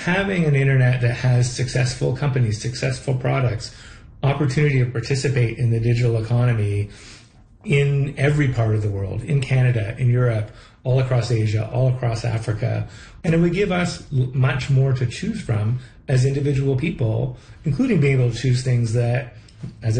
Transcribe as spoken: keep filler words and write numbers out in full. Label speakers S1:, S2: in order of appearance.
S1: having an internet that has successful companies, successful products, opportunity to participate in the digital economy in every part of the world, in Canada, in Europe, all across Asia, all across Africa. And it would give us much more to choose from as individual people, including being able to choose things that, as